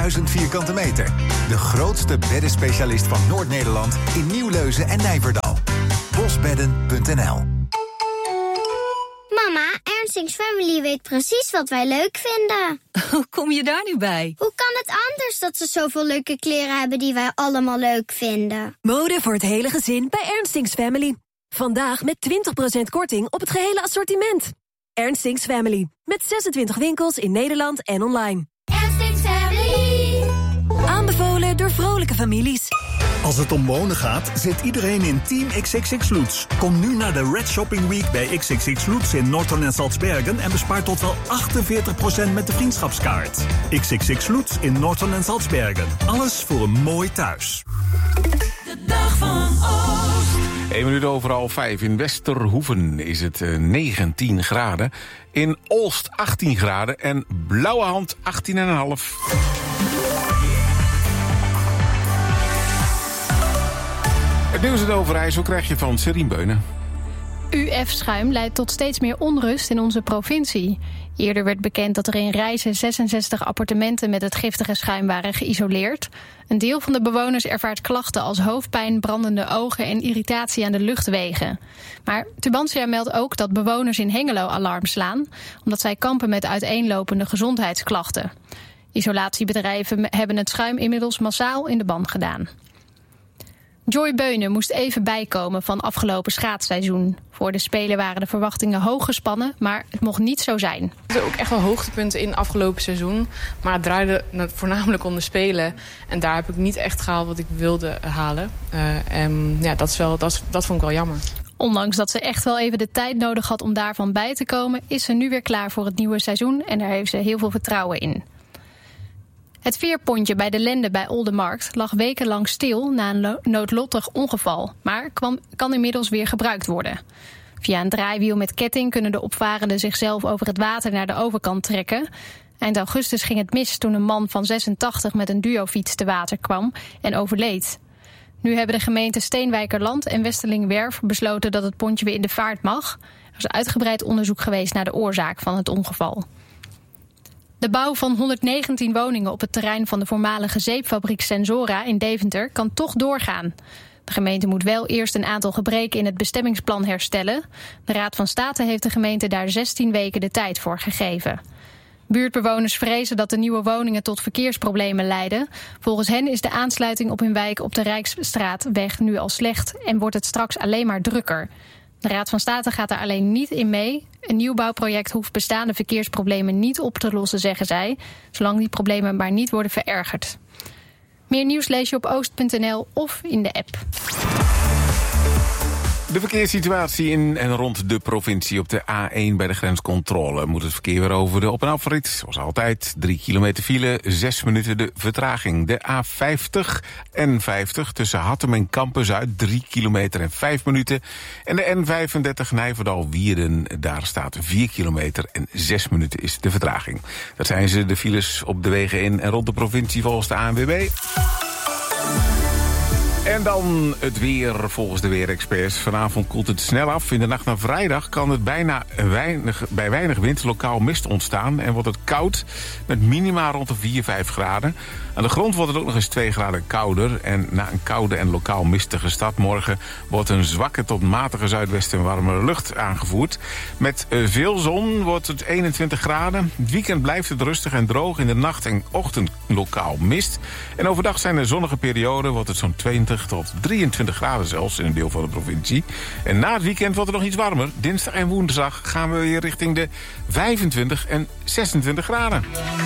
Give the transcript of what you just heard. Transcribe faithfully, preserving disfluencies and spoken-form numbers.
duizend vierkante meter. De grootste beddenspecialist van Noord-Nederland in Nieuwleuzen en Nijverdal. bosbedden punt n l. Mama, Ernstings Family weet precies wat wij leuk vinden. Hoe kom je daar nu bij? Hoe kan het anders dat ze zoveel leuke kleren hebben die wij allemaal leuk vinden? Mode voor het hele gezin bij Ernstings Family. Vandaag met twintig procent korting op het gehele assortiment. Ernstings Family. Met zesentwintig winkels in Nederland en online. Ernstings Family. Aanbevolen door vrolijke families. Als het om wonen gaat, zit iedereen in Team X X X Lutz. Kom nu naar de Red Shopping Week bij X X X Lutz in Norton en Salzbergen en bespaar tot wel achtenveertig procent met de vriendschapskaart. X X X Lutz in Norton en Salzbergen. Alles voor een mooi thuis. De dag van Oost. Eén minuut over half vijf. In Westerhoeven is het negentien graden. In Olst achttien graden. En Blauwehand achttien komma vijf. Het nieuws in Overijssel krijg je van Serien Beunen. U F-schuim leidt tot steeds meer onrust in onze provincie. Eerder werd bekend dat er in Rijssen zesenzestig appartementen met het giftige schuim waren geïsoleerd. Een deel van de bewoners ervaart klachten als hoofdpijn, brandende ogen en irritatie aan de luchtwegen. Maar Tubantia meldt ook dat bewoners in Hengelo alarm slaan, omdat zij kampen met uiteenlopende gezondheidsklachten. Isolatiebedrijven hebben het schuim inmiddels massaal in de ban gedaan. Joy Beunen moest even bijkomen van afgelopen schaatsseizoen. Voor de Spelen waren de verwachtingen hoog gespannen, maar het mocht niet zo zijn. Er zijn ook echt wel hoogtepunten in het afgelopen seizoen. Maar het draaide voornamelijk om de Spelen. En daar heb ik niet echt gehaald wat ik wilde halen. Uh, en ja, dat, is wel, dat, is, dat vond ik wel jammer. Ondanks dat ze echt wel even de tijd nodig had om daarvan bij te komen, is ze nu weer klaar voor het nieuwe seizoen en daar heeft ze heel veel vertrouwen in. Het veerpontje bij de Lende bij Oldenmarkt lag wekenlang stil na een noodlottig ongeval, maar kwam, kan inmiddels weer gebruikt worden. Via een draaiwiel met ketting kunnen de opvarenden zichzelf over het water naar de overkant trekken. Eind augustus ging het mis toen een man van zesentachtig met een duofiets te water kwam en overleed. Nu hebben de gemeenten Steenwijkerland en Westerling-Werf besloten dat het pontje weer in de vaart mag. Er is uitgebreid onderzoek geweest naar de oorzaak van het ongeval. De bouw van honderdnegentien woningen op het terrein van de voormalige zeepfabriek Sensora in Deventer kan toch doorgaan. De gemeente moet wel eerst een aantal gebreken in het bestemmingsplan herstellen. De Raad van State heeft de gemeente daar zestien weken de tijd voor gegeven. Buurtbewoners vrezen dat de nieuwe woningen tot verkeersproblemen leiden. Volgens hen is de aansluiting op hun wijk op de Rijksstraatweg nu al slecht en wordt het straks alleen maar drukker. De Raad van State gaat daar alleen niet in mee. Een nieuwbouwproject hoeft bestaande verkeersproblemen niet op te lossen, zeggen zij, zolang die problemen maar niet worden verergerd. Meer nieuws lees je op oost punt n l of in de app. De verkeerssituatie in en rond de provincie op de A één bij de grenscontrole. Moet het verkeer weer over de op- en afrit. Zoals altijd, drie kilometer file, zes minuten de vertraging. De A vijftig en vijftig tussen Hattem en Kampen-Zuid, drie kilometer en vijf minuten. En de N vijfendertig Nijverdal-Wierden, daar staat vier kilometer en zes minuten is de vertraging. Dat zijn ze, de files op de wegen in en rond de provincie volgens de A N W B. En dan het weer volgens de weerexperts. Vanavond koelt het snel af. In de nacht naar vrijdag kan het bijna weinig, bij weinig wind lokaal mist ontstaan. En wordt het koud met minima rond de vier, vijf graden. Aan de grond wordt het ook nog eens twee graden kouder. En na een koude en lokaal mistige stad morgen wordt een zwakke tot matige zuidwesten en warmere lucht aangevoerd. Met veel zon wordt het eenentwintig graden. Het weekend blijft het rustig en droog. In de nacht en ochtend lokaal mist. En overdag zijn er zonnige perioden. Wordt het zo'n twintig tot drieëntwintig graden zelfs in een deel van de provincie. En na het weekend wordt het nog iets warmer. Dinsdag en woensdag gaan we weer richting de vijfentwintig en zesentwintig graden.